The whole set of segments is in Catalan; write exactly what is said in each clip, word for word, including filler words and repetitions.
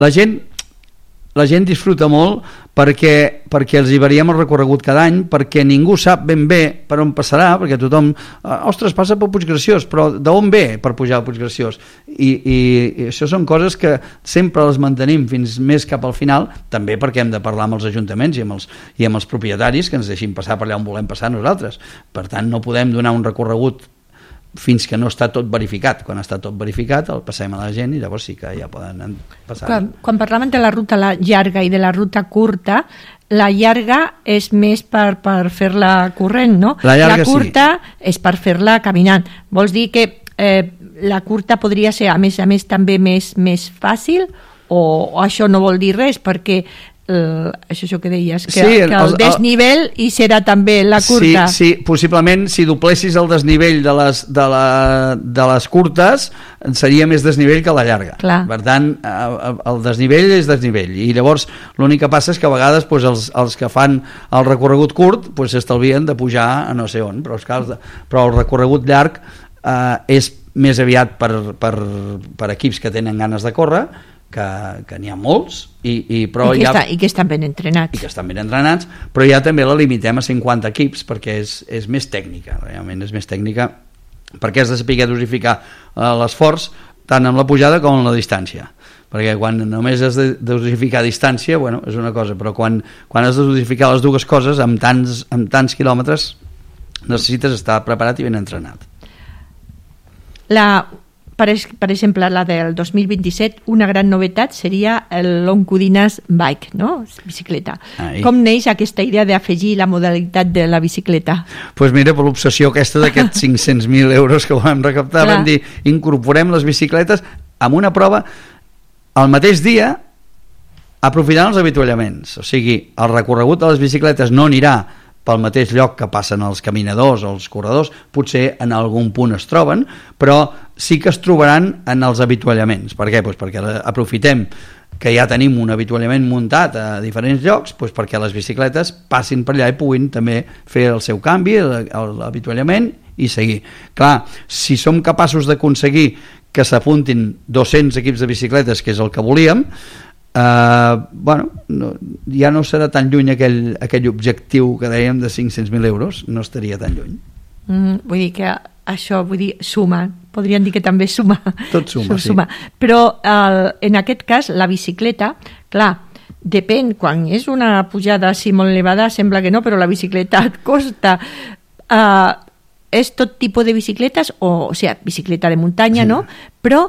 la gent la gent disfruta molt perquè, perquè els hi variem el recorregut cada any, perquè ningú sap ben bé per on passarà, perquè tothom, ostres, passa per Puiggraciós, però d'on ve per pujar a Puiggraciós? I, i, i això són coses que sempre les mantenim fins més cap al final, també perquè hem de parlar amb els ajuntaments i amb els, i amb els propietaris que ens deixin passar per allà on volem passar nosaltres. Per tant, no podem donar un recorregut fins que no està tot verificat. Quan està tot verificat el passem a la gent i llavors sí que ja poden passar. Quan, quan parlàvem de la ruta llarga i de la ruta curta, la llarga és més per, per fer-la corrent, no? La, llarga, la curta sí. és per fer-la caminant. Vols dir que eh, la curta podria ser, a més a més, també més, més fàcil o, o això no vol dir res? Perquè Uh, això és el que deies, que, sí, que el, el desnivell hi serà també la curta. Sí, sí, possiblement si doblessis el desnivell de les, de, la, de les curtes seria més desnivell que la llarga. Clar. Per tant, el desnivell és desnivell i llavors l'únic que passa és que a vegades doncs, els, els que fan el recorregut curt s'estalvien doncs, de pujar a no sé on, però, el, però el recorregut llarg eh, és més aviat per, per, per equips que tenen ganes de córrer, que, que n'hi ha molts i, i, però I, que ha, està, i que estan ben entrenats i que estan ben entrenats, però ja també la limitem a cinquanta equips perquè és, és més tècnica, realment és més tècnica perquè has de saber dosificar eh, l'esforç tant amb la pujada com amb la distància, perquè quan només has de dosificar distància, bueno, és una cosa, però quan, quan has de dosificar les dues coses amb tants, amb tants quilòmetres necessites estar preparat i ben entrenat. La Per, per exemple, la del dos mil vint-i-set, una gran novetat seria l'Oncudinas Bike, no? Bicicleta. Ai. Com neix aquesta idea d'afegir la modalitat de la bicicleta? Doncs pues mira, per l'obsessió aquesta d'aquests cinc-cents mil euros que vam recaptar, Clar. vam dir, incorporem les bicicletes amb una prova el mateix dia aprofitant els avituallaments. O sigui, el recorregut de les bicicletes no anirà pel mateix lloc que passen els caminadors o els corredors, potser en algun punt es troben, però sí que es trobaran en els avituallaments. Per què? Pues perquè aprofitem que ja tenim un avituallament muntat a diferents llocs, pues perquè les bicicletes passin per allà i puguin també fer el seu canvi, l'avituallament i seguir. Clar, si som capaços d'aconseguir que s'apuntin dos-cents equips de bicicletes, que és el que volíem, Uh, bueno, no, ja no serà tan lluny aquell, aquell objectiu que dèiem de cinc-cents mil euros, no estaria tan lluny. Mm, vull dir que això vull dir, suma, podríem dir que també suma. Tot suma, sí. suma. Però el, en aquest cas la bicicleta, clar, depèn, quan és una pujada així molt elevada sembla que no, però la bicicleta et costa uh, és tot tipus de bicicletes o, o sigui, bicicleta de muntanya, sí. no? Però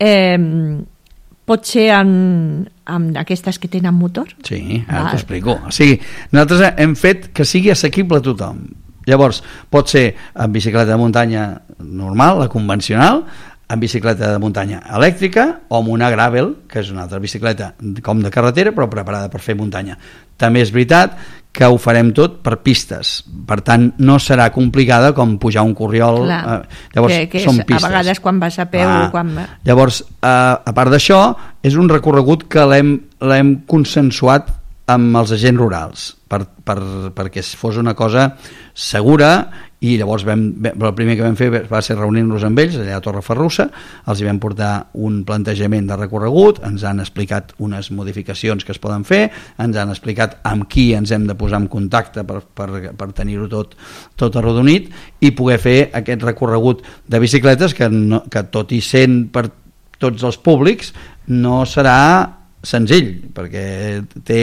eh, pot ser amb, amb aquestes que tenen motor? Sí, ara ah. t'ho explico. O sigui, nosaltres hem fet que sigui assequible a tothom. Llavors, pot ser amb bicicleta de muntanya normal, la convencional, amb bicicleta de muntanya elèctrica o amb una gravel, que és una altra bicicleta com de carretera, però preparada per fer muntanya. També és veritat que ho farem tot per pistes, per tant no serà complicada com pujar un corriol. Clar, eh, llavors que, que són és, pistes. A vegades quan vas a peu ah, quan... llavors eh, a part d'això és un recorregut que l'hem, l'hem consensuat amb els agents rurals per, per, perquè fos una cosa segura i llavors vam, el primer que vam fer va ser reunir-nos amb ells allà a Torreferrussa, els hi vam portar un plantejament de recorregut, ens han explicat unes modificacions que es poden fer, ens han explicat amb qui ens hem de posar en contacte per, per, per tenir-ho tot, tot arrodonit i poder fer aquest recorregut de bicicletes que, no, que tot i sent per tots els públics no serà senzill, perquè té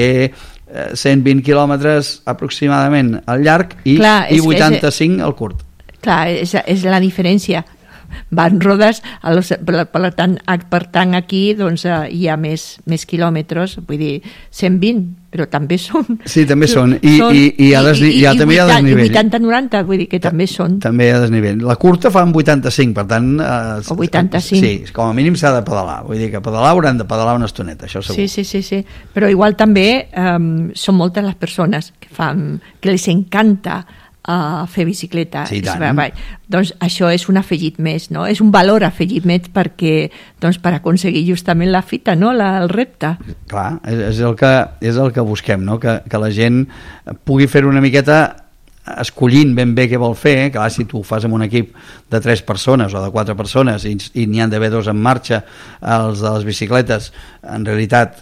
cent vint quilòmetres aproximadament al llarg i, Clar, i vuitanta-cinc al curt. Clar, és, és la diferència. Van rodes, los, per, per, tant, per tant aquí doncs, hi ha més, més quilòmetres, vull dir cent vint, però també són... Sí, també són, i, són, i, i, ha desni, i, i, ja, i també hi ha desnivell. I vuitanta noranta, vull dir que Ta, també són. També hi ha desnivell. La curta fa un vuitanta-cinc, per tant... Eh, o vuitanta-cinc. Sí, com a mínim s'ha de pedalar, vull dir que pedalar hauran de pedalar una estoneta, això segur. Sí, sí, sí, sí. Però igual també um, són moltes les persones que, fan, que les encanta a fer bicicleta. Sí, doncs això és un afegit més, no? És un valor afegit més perquè, doncs, per aconseguir justament la fita, no? La, el repte. Clar, és el que, és el que busquem, no? Que, que la gent pugui fer una miqueta escollint ben bé què vol fer, clar, si tu ho fas amb un equip de tres persones o de quatre persones i, i n'hi han d'haver dos en marxa, els de les bicicletes, en realitat